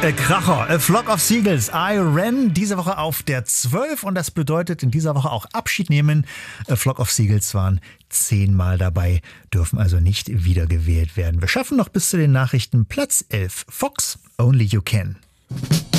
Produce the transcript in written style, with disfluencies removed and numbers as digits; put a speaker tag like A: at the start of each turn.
A: Kracher, A Flock of Seagulls, I Ran, diese Woche auf der 12 und das bedeutet in dieser Woche auch Abschied nehmen. A Flock of Seagulls waren 10-mal dabei, dürfen also nicht wiedergewählt werden. Wir schaffen noch bis zu den Nachrichten Platz 11. Fox, Only You Can.